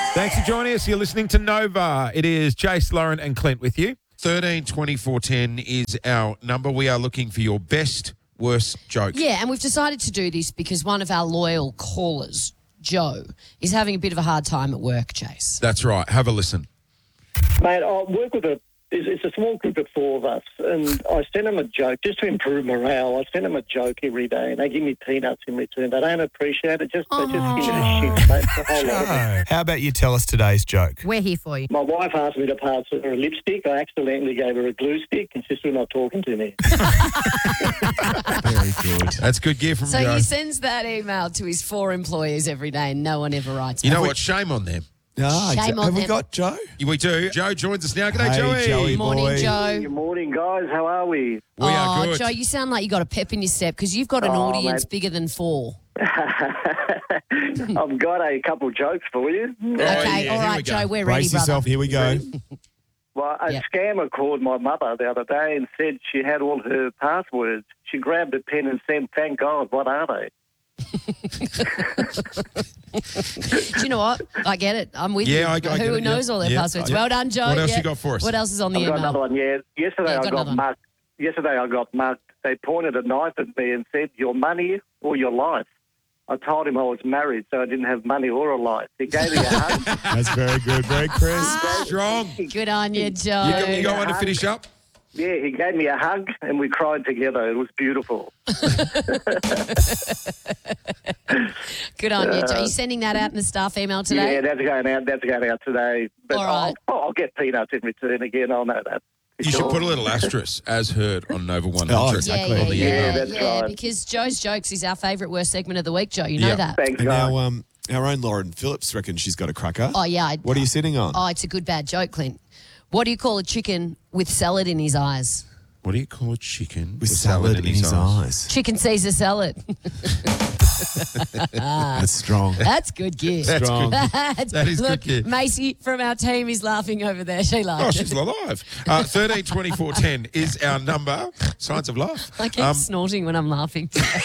Thanks for joining us. You're listening to Nova. It is Jace, Lauren and Clint with you. 13 24 10 is our number. We are looking for your best, worst joke. Yeah, and we've decided to do this because one of our loyal callers, Joe, is having a bit of a hard time at work, Jace. That's right. Have a listen. Mate, I work with it's a small group of four of us, and I send them a joke just to improve morale. I send them a joke every day, and they give me peanuts in return. They don't appreciate it. They just give me the shit, mate. The whole lot of it. How about you tell us today's joke? We're here for you. My wife asked me to pass her a lipstick. I accidentally gave her a glue stick, and she's still not talking to me. Very good. That's good gear from So Joe. he sends that email to his 4 employees every day and no one ever writes You back. know what? Shame on them. Shame on Have we them. got Joe? We do. Joe joins us now. G'day, Hey, Joey. Joey. Morning, boy. Joe. Good morning, guys. How are we? We are good. Joe, you sound like you got a pep in your step because you've got an audience mate. bigger than 4. I've got a couple jokes for you. Okay, yeah, all here right, we go. Joe, we're Brace ready, brother. yourself. Here we go. Well, a Yeah. scammer called my mother the other day and said she had all her passwords. She grabbed a pen and said, "Thank God, what are they?" Do you know what? I get it. I'm with Yeah, you. I get Who it, knows yeah. all their Yeah. passwords? Yeah. Well done, Joe. What else Yeah. you got for us? What else is on the I've got email? another one. Yeah, yesterday Yeah, I got got another one. mugged. Yesterday I got mugged. They pointed a knife at me and said, "Your money or your life." I told him I was married, so I didn't have money or a life. He gave me a hug. That's very good. Very crisp. Strong. Good on you, Joe. You got one to finish up? Yeah, he gave me a hug and we cried together. It was beautiful. Good on you, Joe. Are you sending that out in the staff email today? Yeah, that's going out. That's going out today. But All right. I'll get peanuts in return again. I'll know that. for You should sure. put a little asterisk, as heard on Nova 100. Oh, Yeah, exactly. yeah, on the yeah, email. that's yeah, right. because Joe's Jokes is our favourite worst segment of the week, Joe. You know Yeah. that. Thanks, And guys. our own Lauren Phillips reckons she's got a cracker. Oh, yeah. What are you sitting on? Oh, it's a good bad joke, Clint. What do you call a chicken with salad in his eyes? What do you call a chicken With salad in his eyes. Chicken Caesar salad. That's strong. That's good gear. That's Strong. good. That's, That is look, good gear. Macy from our team is laughing over there. She Oh, likes she's it. alive. 13 24 10 is our number. Signs of life. I keep snorting when I'm laughing.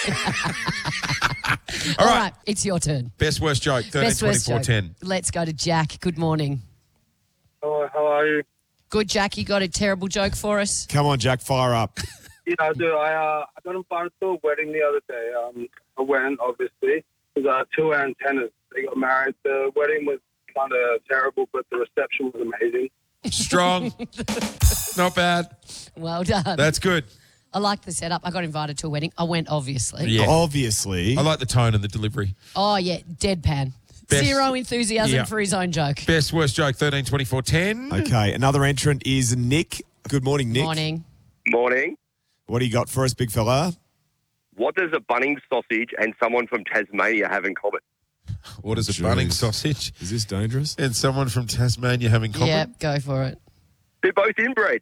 All All right. right, it's your turn. Best worst joke. 13 Best worst 24 joke. 10. Let's go to Jack. Good morning. Hello, how are you? Good, Jack. You got a terrible joke for us? Come on, Jack, fire up. Yeah, I do. I got invited to a wedding the other day. I went, obviously. It was two antennas. They got married. The wedding was kind of terrible, but the reception was amazing. Strong. Not bad. Well done. That's good. I like the setup. I got invited to a wedding. I went, obviously. Yeah. Obviously. I like the tone and the delivery. Oh, yeah, deadpan. Best- Zero enthusiasm Yeah. for his own joke. Best worst joke. 13 24 10. Okay, another entrant is Nick. Good morning, Nick. Morning. Morning. What do you got for us, big fella? What does a Bunnings sausage and someone from Tasmania have in common? What is a Jeez. Bunnings sausage Is this dangerous? and someone from Tasmania having common? Yep, go for it. They're both inbred.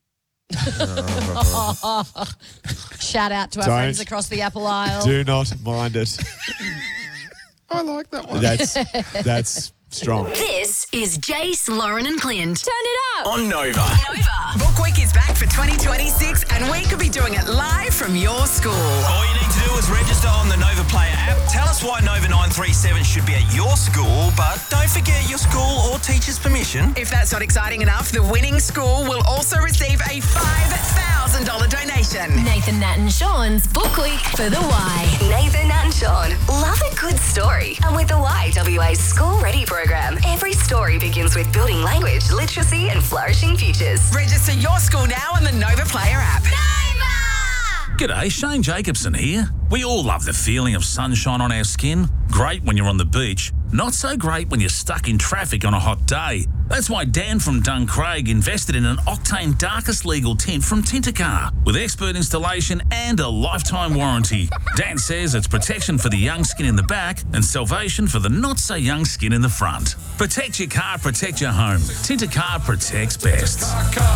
Shout out to our Don't. friends across the Apple Isle. Do not mind it. I like that one. That's strong. This is Jace, Lauren and Clint. Turn it up. On Nova. Book Week is back for 2026 and we could be doing it live from your school. All you need to do is register on the Nova Player app. Tell us why Nova 937 should be at your school, but don't forget your school or teacher's permission. If that's not exciting enough, the winning school will also receive a $5,000 donation. Nathan, Nat and Sean's Book Week for the Y. Nathan, Nat and Sean love a good story. And with the YWA School Ready program, every story begins with building language, literacy and flourishing futures. Register your school now on the Nova Player app. G'day, Shane Jacobson here. We all love the feeling of sunshine on our skin. Great when you're on the beach. Not so great when you're stuck in traffic on a hot day. That's why Dan from Duncraig invested in an Octane Darkest Legal tint from Tintercar with expert installation and a lifetime warranty. Dan says it's protection for the young skin in the back and salvation for the not-so-young skin in the front. Protect your car, protect your home. Tintercar protects best.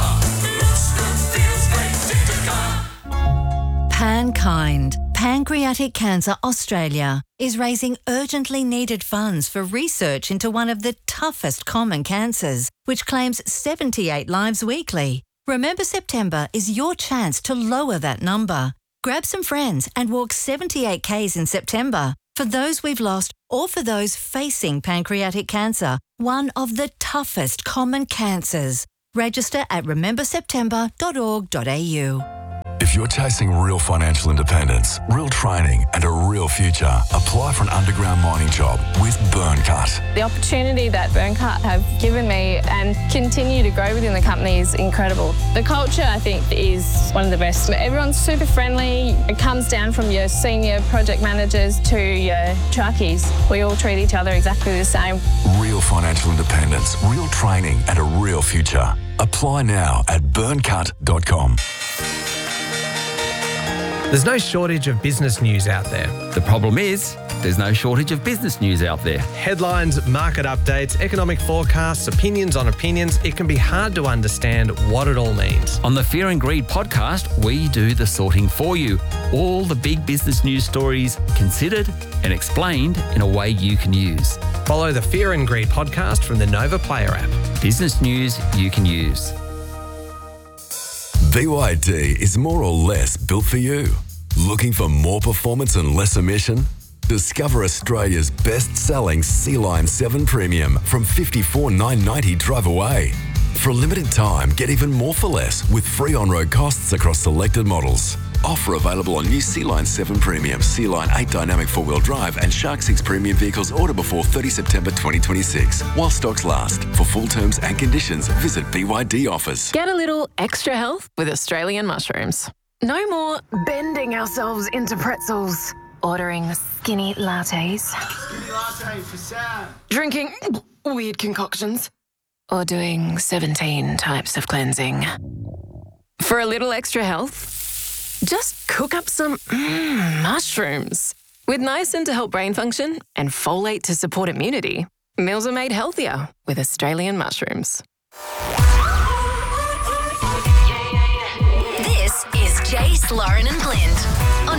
PanKind, Pancreatic Cancer Australia, is raising urgently needed funds for research into one of the toughest common cancers, which claims 78 lives weekly. Remember, September is your chance to lower that number. Grab some friends and walk 78 Ks in September. For those we've lost or for those facing pancreatic cancer, one of the toughest common cancers. Register at rememberseptember.org.au. If you're chasing real financial independence, real training and a real future, apply for an underground mining job with Burncut. The opportunity that Burncut have given me and continue to grow within the company is incredible. The culture, I think, is one of the best. Everyone's super friendly. It comes down from your senior project managers to your truckies. We all treat each other exactly the same. Real financial independence, real training and a real future. Apply now at burncut.com. There's no shortage of business news out there. The problem is, there's no shortage of business news out there. Headlines, market updates, economic forecasts, opinions on opinions. It can be hard to understand what it all means. On the Fear and Greed podcast, we do the sorting for you. All the big business news stories considered and explained in a way you can use. Follow the Fear and Greed podcast from the Nova Player app. Business news you can use. BYD is more or less built for you. Looking for more performance and less emission? Discover Australia's best-selling Sea-Line 7 Premium from $54,990 drive away. For a limited time, get even more for less with free on-road costs across selected models. Offer available on new Sea-Line 7 Premium, Sea-Line 8 Dynamic 4-wheel drive and Shark 6 Premium vehicles order before 30 September 2026. While stocks last. For full terms and conditions, visit BYD offers. Get a little extra health with Australian mushrooms. No more bending ourselves into pretzels. Ordering skinny lattes. Skinny latte for Sam. Drinking weird concoctions. Or doing 17 types of cleansing. For a little extra health, just cook up some mushrooms. With niacin to help brain function and folate to support immunity, meals are made healthier with Australian mushrooms. This is Jace, Lauren and Clint.